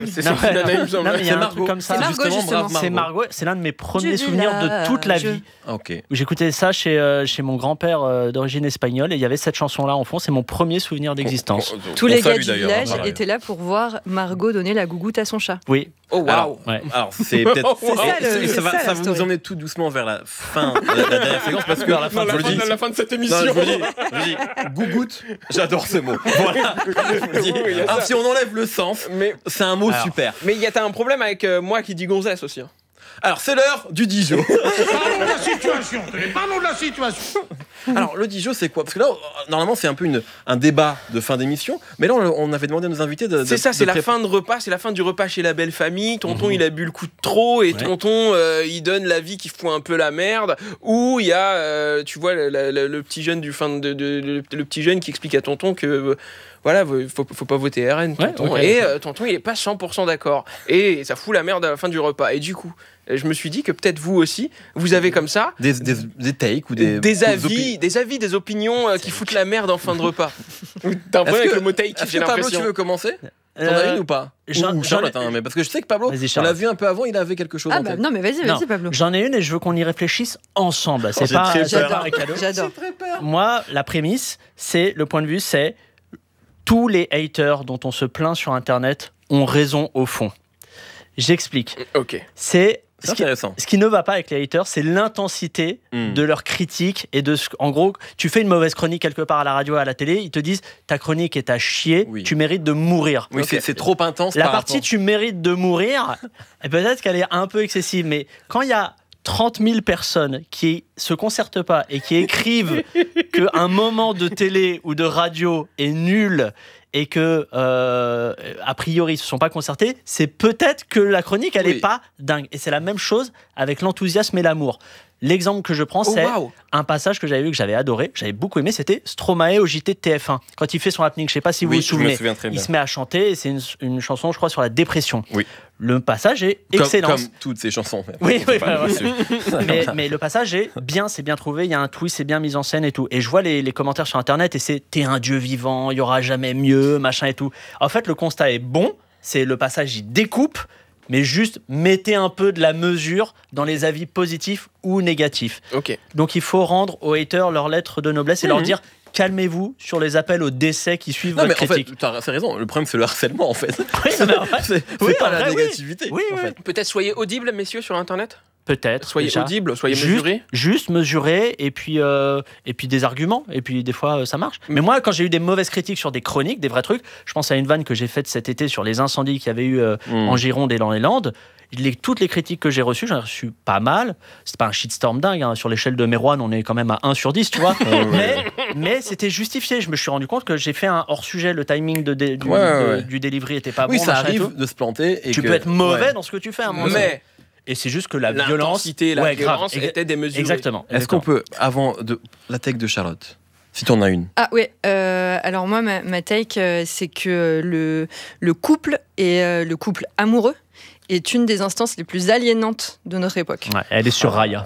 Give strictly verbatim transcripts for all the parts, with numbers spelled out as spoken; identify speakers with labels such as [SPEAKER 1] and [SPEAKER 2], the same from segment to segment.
[SPEAKER 1] C'est Sophie Nana, il me semble.
[SPEAKER 2] Non, mais il y a un truc comme ça.
[SPEAKER 3] C'est Margot, justement.
[SPEAKER 2] C'est Margot. C'est l'un de mes premiers
[SPEAKER 3] Du
[SPEAKER 2] souvenirs
[SPEAKER 3] village.
[SPEAKER 2] de toute la vie.
[SPEAKER 4] Ok.
[SPEAKER 2] J'écoutais ça chez, euh, chez mon grand-père euh, d'origine espagnole et il y avait cette chanson-là en fond. C'est mon premier souvenir d'existence.
[SPEAKER 1] On- on-
[SPEAKER 3] Tous
[SPEAKER 1] on
[SPEAKER 3] les gars
[SPEAKER 1] salue
[SPEAKER 3] du
[SPEAKER 1] d'ailleurs,
[SPEAKER 3] village
[SPEAKER 1] hein, pareil.
[SPEAKER 3] étaient là pour voir Margot donner la gougoute à son chat.
[SPEAKER 2] Oui.
[SPEAKER 1] Oh
[SPEAKER 4] Alors,
[SPEAKER 1] waouh.
[SPEAKER 2] Ouais.
[SPEAKER 4] alors c'est peut-être.
[SPEAKER 1] C'est ça,
[SPEAKER 4] et-
[SPEAKER 3] le-
[SPEAKER 4] et
[SPEAKER 3] c'est
[SPEAKER 4] ça va,
[SPEAKER 3] ça, la
[SPEAKER 4] ça va vous
[SPEAKER 3] story.
[SPEAKER 4] emmener tout doucement vers la fin, la, la dernière séquence parce que
[SPEAKER 1] Non,
[SPEAKER 4] à la fin,
[SPEAKER 1] la
[SPEAKER 4] je vous le
[SPEAKER 1] fin
[SPEAKER 4] dis.
[SPEAKER 1] de- la fin de cette
[SPEAKER 4] Non,
[SPEAKER 1] émission.
[SPEAKER 4] je vous le dis, je vous le dis, gougoute, j'adore ce mot. Voilà. Je vous le dis.
[SPEAKER 1] Oui, il y a
[SPEAKER 4] Alors
[SPEAKER 1] ça.
[SPEAKER 4] si on enlève le sens,
[SPEAKER 1] Mais
[SPEAKER 4] c'est un mot
[SPEAKER 2] Alors.
[SPEAKER 4] super.
[SPEAKER 1] mais il y a t'as un problème avec euh, moi qui dis gonzesse aussi. hein.
[SPEAKER 4] Alors c'est l'heure du Dijon.
[SPEAKER 5] Parlons de la situation, tenez, parlons de la situation.
[SPEAKER 4] Alors le Dijon c'est quoi? Parce que là normalement c'est un peu une, un débat de fin d'émission, mais là on, on avait demandé à nos invités de.
[SPEAKER 1] C'est
[SPEAKER 4] de-
[SPEAKER 1] ça, c'est
[SPEAKER 4] de
[SPEAKER 1] la
[SPEAKER 4] pré-
[SPEAKER 1] fin de repas, c'est la fin du repas chez la belle famille. Tonton,
[SPEAKER 4] Mhm.
[SPEAKER 1] il a bu le coup de trop et
[SPEAKER 2] Ouais.
[SPEAKER 1] tonton, euh, il donne la vie qui fout un peu la merde. Ou il y a, euh, tu vois, le, le- le petit jeune du fin de, de- de- le petit jeune qui explique à tonton que. euh, voilà, faut, faut pas voter R N,
[SPEAKER 2] Ouais,
[SPEAKER 1] tonton.
[SPEAKER 2] ok.
[SPEAKER 1] Et euh, tonton, il est pas cent pour cent d'accord. Et ça fout la merde à la fin du repas. Et du coup, je me suis dit que peut-être vous aussi, vous avez comme ça
[SPEAKER 4] Des, des, des takes ou des.
[SPEAKER 1] des,
[SPEAKER 4] des
[SPEAKER 1] avis,
[SPEAKER 4] opi-
[SPEAKER 1] des avis, des opinions euh, qui foutent la merde en fin de repas. T'as un problème
[SPEAKER 4] Est-ce
[SPEAKER 1] avec
[SPEAKER 4] que-
[SPEAKER 1] le mot take,
[SPEAKER 4] Est-ce
[SPEAKER 1] j'ai
[SPEAKER 4] que Pablo,
[SPEAKER 1] l'impression.
[SPEAKER 4] tu veux commencer? T'en
[SPEAKER 2] Euh,
[SPEAKER 4] as une ou pas?
[SPEAKER 2] j'en-
[SPEAKER 4] Ou
[SPEAKER 2] j'en
[SPEAKER 4] Charlotte,
[SPEAKER 2] ai-
[SPEAKER 4] hein, mais parce que je sais que Pablo,
[SPEAKER 2] Vas-y,
[SPEAKER 4] on l'a
[SPEAKER 2] Charlotte.
[SPEAKER 4] vu un peu avant, il avait quelque chose
[SPEAKER 3] Ah
[SPEAKER 4] en
[SPEAKER 3] bah
[SPEAKER 4] tête.
[SPEAKER 3] non, mais vas-y,
[SPEAKER 2] Non,
[SPEAKER 3] vas-y, Pablo.
[SPEAKER 2] j'en ai une et je veux qu'on y réfléchisse ensemble. C'est
[SPEAKER 4] j'ai
[SPEAKER 2] pas,
[SPEAKER 4] très
[SPEAKER 2] c'est
[SPEAKER 4] peur.
[SPEAKER 2] pas un cadeau.
[SPEAKER 3] J'adore.
[SPEAKER 4] très peur.
[SPEAKER 2] Moi, la prémisse, c'est le point de vue, c'est tous les haters dont on se plaint sur Internet ont raison au fond. J'explique.
[SPEAKER 1] Ok.
[SPEAKER 2] C'est
[SPEAKER 4] C'est
[SPEAKER 2] ce qui,
[SPEAKER 4] intéressant.
[SPEAKER 2] ce qui ne va pas avec les haters, c'est l'intensité
[SPEAKER 4] Mm.
[SPEAKER 2] de leurs critiques et de ce, en gros, tu fais une mauvaise chronique quelque part à la radio, à la télé, ils te disent ta chronique est à chier,
[SPEAKER 4] Oui.
[SPEAKER 2] tu mérites de mourir.
[SPEAKER 4] Oui,
[SPEAKER 2] Ok.
[SPEAKER 4] c'est- c'est trop intense.
[SPEAKER 2] La
[SPEAKER 4] par
[SPEAKER 2] partie
[SPEAKER 4] rapport-
[SPEAKER 2] tu mérites de mourir, et peut-être qu'elle est un peu excessive, mais quand il y a trente mille personnes qui se concertent pas et qui écrivent qu'un moment de télé ou de radio est nul et que euh, a priori ils se sont pas concertés, c'est peut-être que la chronique elle
[SPEAKER 4] Oui.
[SPEAKER 2] est pas dingue. Et c'est la même chose avec l'enthousiasme et l'amour. L'exemple que je prends,
[SPEAKER 1] Oh
[SPEAKER 2] c'est
[SPEAKER 1] waouh.
[SPEAKER 2] un passage que j'avais vu, que j'avais adoré, que j'avais beaucoup aimé, c'était Stromae au J T de T F un. Quand il fait son happening, je sais pas si vous
[SPEAKER 4] Oui,
[SPEAKER 2] vous
[SPEAKER 4] je me
[SPEAKER 2] souvenez,
[SPEAKER 4] souviens très
[SPEAKER 2] il
[SPEAKER 4] bien.
[SPEAKER 2] se met à chanter, et c'est une, une chanson, je crois, sur la dépression.
[SPEAKER 4] Oui.
[SPEAKER 2] Le passage est
[SPEAKER 4] Comme-
[SPEAKER 2] excellent.
[SPEAKER 4] Comme toutes ces chansons.
[SPEAKER 2] Oui,
[SPEAKER 4] Faut
[SPEAKER 2] oui,
[SPEAKER 4] pas
[SPEAKER 2] bah,
[SPEAKER 4] le
[SPEAKER 2] ouais.
[SPEAKER 4] dessus.
[SPEAKER 2] mais, mais le passage est bien, c'est bien trouvé, il y a un twist, c'est bien mis en scène et tout. Et je vois les, les commentaires sur Internet et c'est « t'es un dieu vivant, il y aura jamais mieux, machin et tout ». En fait, le constat est bon, c'est le passage, il découpe, mais juste mettez un peu de la mesure dans les avis positifs ou négatifs.
[SPEAKER 1] Ok.
[SPEAKER 2] Donc il faut rendre aux haters leur lettre de noblesse et leur
[SPEAKER 1] Mhm.
[SPEAKER 2] dire « calmez-vous sur les appels au décès qui suivent
[SPEAKER 4] Non, mais
[SPEAKER 2] votre
[SPEAKER 4] en fait,
[SPEAKER 2] critique
[SPEAKER 4] t'as as raison. Le problème, c'est le harcèlement, en fait.
[SPEAKER 2] Oui, non, mais en fait,
[SPEAKER 4] C'est c'est
[SPEAKER 2] oui,
[SPEAKER 4] pas
[SPEAKER 2] en
[SPEAKER 4] la
[SPEAKER 2] vrai, oui.
[SPEAKER 4] négativité.
[SPEAKER 2] Oui,
[SPEAKER 4] en
[SPEAKER 2] oui.
[SPEAKER 4] fait.
[SPEAKER 1] Peut-être soyez audibles, messieurs, sur Internet.
[SPEAKER 2] Peut-être.
[SPEAKER 1] Soyez
[SPEAKER 2] déjà.
[SPEAKER 1] audibles, soyez
[SPEAKER 2] Juste,
[SPEAKER 1] mesurés.
[SPEAKER 2] juste mesurer et puis, euh, et puis des arguments et puis des fois euh, ça marche. Mais moi quand j'ai eu des mauvaises critiques sur des chroniques, des vrais trucs, je pense à une vanne que j'ai faite cet été sur les incendies qu'il y avait eu euh,
[SPEAKER 4] Mm.
[SPEAKER 2] en Gironde et dans les Landes. Les, toutes les critiques que j'ai reçues, j'en ai reçu pas mal. C'est pas un shitstorm dingue, hein. Sur l'échelle de Merwan, on est quand même à un sur dix, tu vois. mais mais c'était justifié. Je me suis rendu compte que j'ai fait un hors-sujet, le timing de dé- du,
[SPEAKER 4] Ouais, ouais,
[SPEAKER 2] de-
[SPEAKER 4] ouais.
[SPEAKER 2] du delivery était pas
[SPEAKER 4] Oui,
[SPEAKER 2] bon.
[SPEAKER 4] ça
[SPEAKER 2] machin et
[SPEAKER 4] arrive
[SPEAKER 2] tout.
[SPEAKER 4] de se planter. Et
[SPEAKER 2] Tu
[SPEAKER 4] que-
[SPEAKER 2] peux être mauvais
[SPEAKER 4] Ouais.
[SPEAKER 2] dans ce que tu fais à un moment donné.
[SPEAKER 1] Mais
[SPEAKER 2] Et c'est juste que la violence.
[SPEAKER 1] l'intensité, la
[SPEAKER 2] Ouais, grave.
[SPEAKER 1] violence
[SPEAKER 2] Exa-
[SPEAKER 1] étaient démesurées.
[SPEAKER 2] Exactement.
[SPEAKER 4] Est-ce qu'on peut, avant de la tech de Charlotte, si t'en as une.
[SPEAKER 3] Ah ouais, euh, alors moi, ma, ma take, euh, c'est que le, le couple et euh, le couple amoureux est une des instances les plus aliénantes de notre époque.
[SPEAKER 2] Ouais, elle est sur Raya.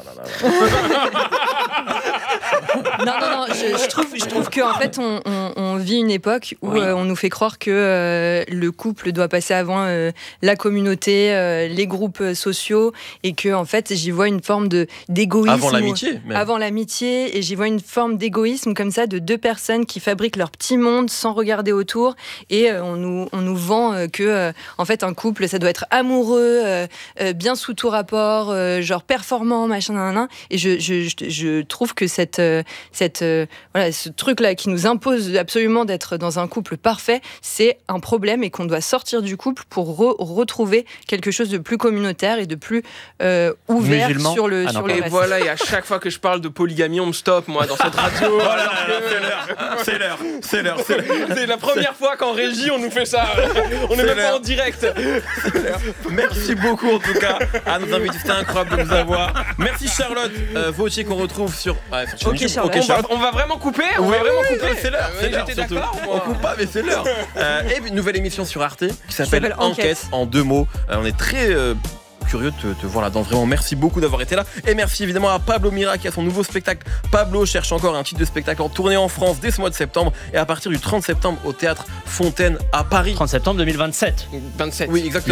[SPEAKER 3] Non, non, non, je, je trouve, je trouve qu'en fait, on, on, on vit une époque où
[SPEAKER 1] Oui.
[SPEAKER 3] euh, on nous fait croire que euh, le couple doit passer avant euh, la communauté, euh, les groupes euh, sociaux, et que en fait, j'y vois une forme de d'égoïsme.
[SPEAKER 4] Avant l'amitié, même.
[SPEAKER 3] Avant l'amitié, et j'y vois une forme d'égoïsme comme ça de deux personnes qui fabriquent leur petit monde sans regarder autour, et euh, on nous on nous vend euh, que euh, en fait un couple ça doit être amoureux, euh, euh, bien sous tout rapport, euh, genre performant, machin, nan, nan, nan. Et je, je, je, je trouve que cette euh, cette euh, voilà ce truc là qui nous impose absolument d'être dans un couple parfait, c'est un problème et qu'on doit sortir du couple pour re- retrouver quelque chose de plus communautaire et de plus euh, ouvert
[SPEAKER 2] Musulman.
[SPEAKER 3] sur le
[SPEAKER 2] Ah non,
[SPEAKER 3] sur le
[SPEAKER 1] Et
[SPEAKER 3] reste.
[SPEAKER 1] voilà, et à chaque fois que je parle de polygamie, on me stoppe, moi, dans cette radio.
[SPEAKER 4] Voilà, c'est l'heure, c'est l'heure, c'est l'heure.
[SPEAKER 1] C'est la première fois qu'en régie, on nous fait ça. On n'est
[SPEAKER 4] C'est
[SPEAKER 1] même pas
[SPEAKER 4] l'heure.
[SPEAKER 1] en direct.
[SPEAKER 4] Merci beaucoup en tout cas à nos invités, c'était incroyable de vous avoir. Merci Charlotte, euh, Vautier qu'on retrouve sur. Ouais, sur
[SPEAKER 3] Ok,
[SPEAKER 4] YouTube.
[SPEAKER 3] Charlotte.
[SPEAKER 1] On va,
[SPEAKER 4] Charlotte.
[SPEAKER 1] on va vraiment couper On
[SPEAKER 4] Oui,
[SPEAKER 1] va vraiment
[SPEAKER 4] oui,
[SPEAKER 1] couper
[SPEAKER 4] oui, c'est l'heure,
[SPEAKER 1] Euh,
[SPEAKER 4] c'est l'heure,
[SPEAKER 1] J'étais
[SPEAKER 4] surtout.
[SPEAKER 1] d'accord,
[SPEAKER 4] On
[SPEAKER 1] moi.
[SPEAKER 4] coupe pas, mais c'est l'heure. Euh, et puis, une nouvelle émission sur Arte qui s'appelle
[SPEAKER 3] s'appelle
[SPEAKER 4] Enquête.
[SPEAKER 3] Enquête
[SPEAKER 4] en deux mots. Euh, on est très euh, curieux de te, te voir là-dedans. Vraiment, merci beaucoup d'avoir été là. Et merci évidemment à Pablo Mira qui a son nouveau spectacle. Pablo cherche encore un titre de spectacle en tournée en France dès ce mois de septembre et à partir du trente septembre au théâtre Fontaine à Paris.
[SPEAKER 2] trente septembre deux mille vingt-sept.
[SPEAKER 1] vingt-sept.
[SPEAKER 4] Oui, exactement.